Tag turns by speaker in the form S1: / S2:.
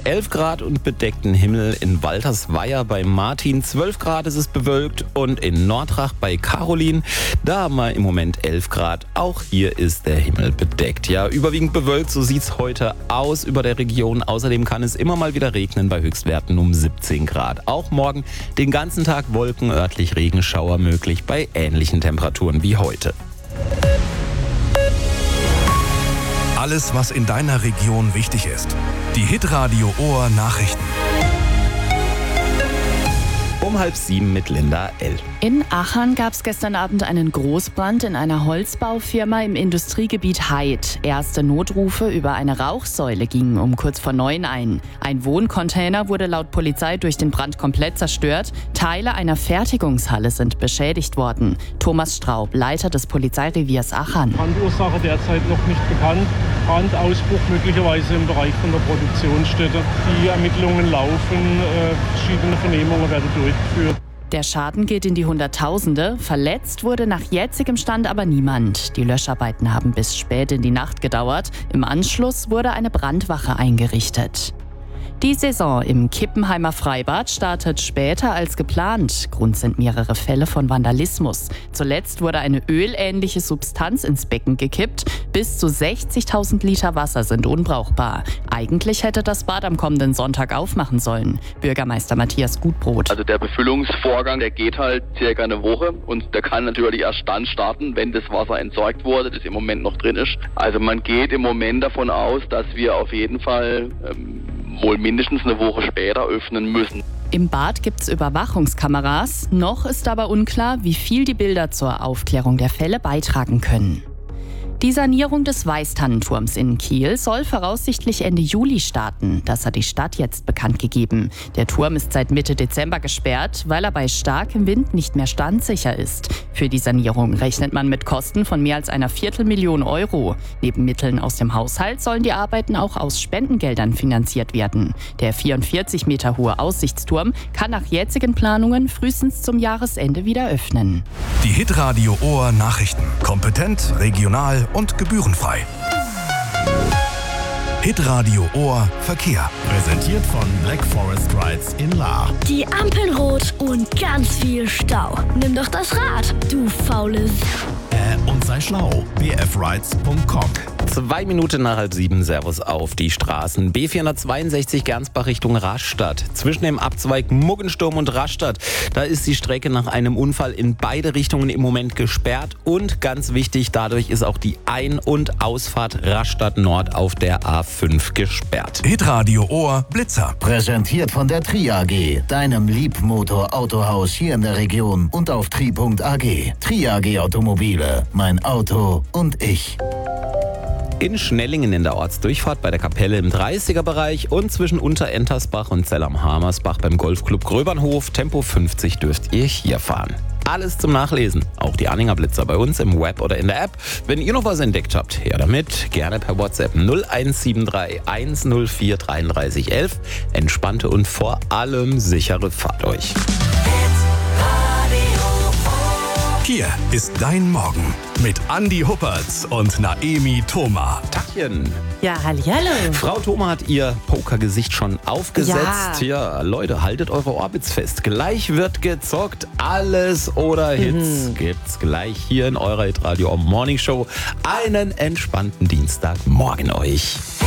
S1: 11 Grad und bedeckten Himmel in Waltersweier bei Martin. 12 Grad ist es bewölkt und in Nordrach bei Caroline, da haben wir im Moment 11 Grad. Auch hier ist der Himmel bedeckt. Ja, überwiegend bewölkt, so sieht es heute aus über der Region. Außerdem kann es immer mal wieder regnen bei Höchstwerten um 17 Grad. Auch morgen den ganzen Tag Wolken, örtlich Regenschauer möglich bei ähnlichen Temperaturen wie heute.
S2: Alles, was in deiner Region wichtig ist. Die Hitradio Ohr Nachrichten.
S1: Um 6:30 mit Linda L.
S3: In Achern gab es gestern Abend einen Großbrand in einer Holzbaufirma im Industriegebiet Heid. Erste Notrufe über eine Rauchsäule gingen um kurz vor 9 ein. Ein Wohncontainer wurde laut Polizei durch den Brand komplett zerstört. Teile einer Fertigungshalle sind beschädigt worden. Thomas Straub, Leiter des Polizeireviers Achern.
S4: Brandursache derzeit noch nicht bekannt. Brandausbruch möglicherweise im Bereich von der Produktionsstätte. Die Ermittlungen laufen, verschiedene Vernehmungen werden durchgeführt.
S3: Der Schaden geht in die Hunderttausende. Verletzt wurde nach jetzigem Stand aber niemand. Die Löscharbeiten haben bis spät in die Nacht gedauert. Im Anschluss wurde eine Brandwache eingerichtet. Die Saison im Kippenheimer Freibad startet später als geplant. Grund sind mehrere Fälle von Vandalismus. Zuletzt wurde eine ölähnliche Substanz ins Becken gekippt. Bis zu 60.000 Liter Wasser sind unbrauchbar. Eigentlich hätte das Bad am kommenden Sonntag aufmachen sollen. Bürgermeister Matthias Gutbrot.
S5: Also der Befüllungsvorgang, der geht halt circa eine Woche und der kann natürlich erst dann starten, wenn das Wasser entsorgt wurde, das im Moment noch drin ist. Also man geht im Moment davon aus, dass wir auf jeden Fall wohl mindestens eine Woche später öffnen müssen.
S3: Im Bad gibt's Überwachungskameras. Noch ist aber unklar, wie viel die Bilder zur Aufklärung der Fälle beitragen können. Die Sanierung des Weißtannenturms in Kiel soll voraussichtlich Ende Juli starten. Das hat die Stadt jetzt bekannt gegeben. Der Turm ist seit Mitte Dezember gesperrt, weil er bei starkem Wind nicht mehr standsicher ist. Für die Sanierung rechnet man mit Kosten von mehr als einer Viertelmillion Euro. Neben Mitteln aus dem Haushalt sollen die Arbeiten auch aus Spendengeldern finanziert werden. Der 44 Meter hohe Aussichtsturm kann nach jetzigen Planungen frühestens zum Jahresende wieder öffnen.
S2: Die Hitradio Ohr Nachrichten. Kompetent, regional und gebührenfrei. Hitradio Ohr Verkehr.
S6: Präsentiert von Black Forest Rides in Lahr.
S7: Die Ampeln rot und ganz viel Stau. Nimm doch das Rad, du faules.
S6: Und sei schlau. bfrides.com.
S1: 2 Minuten nach 6:30, Servus auf die Straßen. B462 Gernsbach Richtung Rastatt. Zwischen dem Abzweig Muggensturm und Rastatt, da ist die Strecke nach einem Unfall in beide Richtungen im Moment gesperrt. Und ganz wichtig, dadurch ist auch die Ein- und Ausfahrt Rastatt Nord auf der A5 gesperrt.
S2: Hitradio Ohr Blitzer.
S8: Präsentiert von der Tri AG, deinem Liebmotor-Autohaus hier in der Region und auf tri.ag. Tri AG Automobile, mein Auto und ich.
S1: In Schnellingen in der Ortsdurchfahrt bei der Kapelle im 30er-Bereich und zwischen Unterentersbach und Zell am Hamersbach beim Golfclub Gröbernhof. Tempo 50 dürft ihr hier fahren. Alles zum Nachlesen, auch die Anhänger Blitzer bei uns im Web oder in der App. Wenn ihr noch was entdeckt habt, her damit. Gerne per WhatsApp 0173 104 33 11. Entspannte und vor allem sichere Fahrt euch.
S2: Hier ist dein Morgen mit Andi Huppertz und Naemi Thoma.
S1: Tachchen.
S3: Ja, hallihallo.
S1: Frau Thoma hat ihr Pokergesicht schon aufgesetzt. Ja, Leute, haltet eure Orbits fest. Gleich wird gezockt. Alles oder Hits gibt's gleich hier in eurer Hitradio Morning Show. Einen entspannten Dienstagmorgen euch.